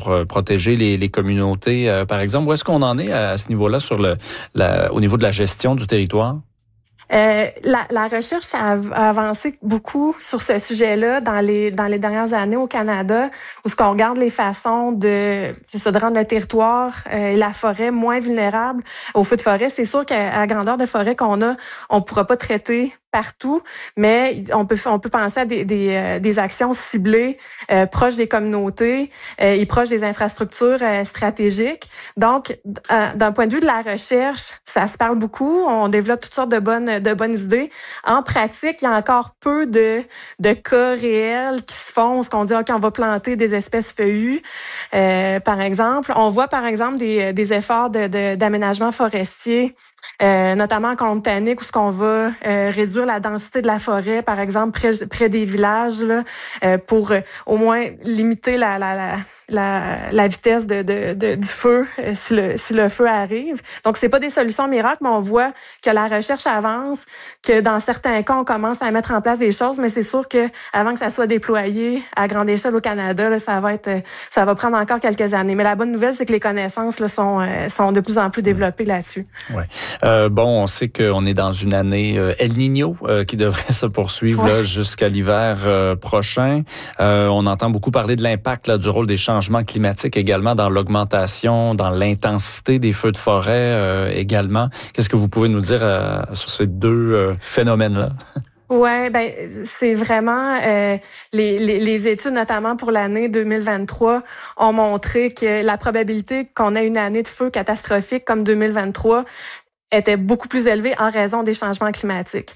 pour protéger les communautés, par exemple. Où est-ce qu'on en est à ce niveau-là au niveau de la gestion du territoire? La recherche a avancé beaucoup sur ce sujet-là dans les dernières années au Canada, où ce qu'on regarde les façons de rendre le territoire et la forêt moins vulnérables aux feux de forêt. C'est sûr qu'à la grandeur de forêt qu'on a, on pourra pas traiter partout, mais on peut penser à des actions ciblées proches des communautés et proches des infrastructures stratégiques. Donc, d'un point de vue de la recherche, ça se parle beaucoup. On développe toutes sortes de bonnes idées. En pratique, il y a encore peu de cas réels qui se font, où ce qu'on dit, OK, on va planter des espèces feuillues, par exemple. On voit, par exemple, des efforts d'aménagement forestier, notamment en Colombie-Britannique, où ce qu'on va réduire la densité de la forêt, par exemple, près des villages, là, pour au moins limiter la vitesse du feu si le feu arrive. Donc, c'est pas des solutions miracles, mais on voit que la recherche avance, que dans certains cas, on commence à mettre en place des choses, mais c'est sûr que avant que ça soit déployé à grande échelle au Canada, là, ça va prendre encore quelques années. Mais la bonne nouvelle, c'est que les connaissances là, sont de plus en plus développées là-dessus. Ouais. On sait qu'on est dans une année El Niño qui devrait se poursuivre là, jusqu'à l'hiver prochain. On entend beaucoup parler de l'impact là, du rôle des changements climatiques également dans l'augmentation, dans l'intensité des feux de forêt également. Qu'est-ce que vous pouvez nous dire sur ces deux phénomènes-là? Ouais, c'est vraiment les études, notamment pour l'année 2023, ont montré que la probabilité qu'on ait une année de feu catastrophique comme 2023 était beaucoup plus élevée en raison des changements climatiques.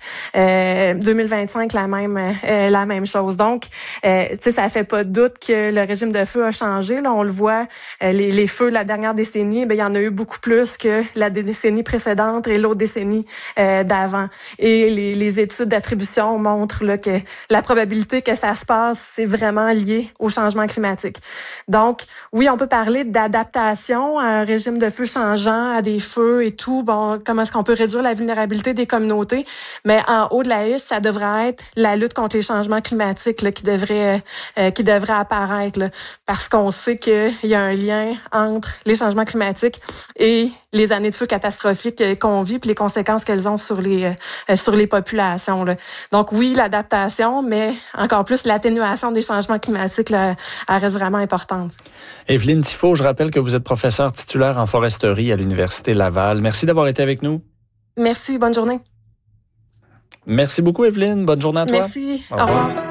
2025, la même chose. Donc, ça fait pas de doute que le régime de feu a changé. Là, on le voit, les feux de la dernière décennie, il y en a eu beaucoup plus que la décennie précédente et l'autre décennie d'avant. Et les études d'attribution montrent là, que la probabilité que ça se passe, c'est vraiment lié au changement climatique. Donc, oui, on peut parler d'adaptation à un régime de feu changeant, à des feux et tout. Bon, comment est-ce qu'on peut réduire la vulnérabilité des communautés? Mais en haut de la liste, ça devrait être la lutte contre les changements climatiques là, qui devrait apparaître. Là, parce qu'on sait qu'il y a un lien entre les changements climatiques et les années de feu catastrophiques qu'on vit, puis les conséquences qu'elles ont sur les populations. Là. Donc oui, l'adaptation, mais encore plus l'atténuation des changements climatiques là, elle reste vraiment importante. Evelyne Tifo, je rappelle que vous êtes professeure titulaire en foresterie à l'Université Laval. Merci d'avoir été avec nous. Merci, bonne journée. Merci beaucoup, Evelyne. Bonne journée à toi. Merci, Au revoir.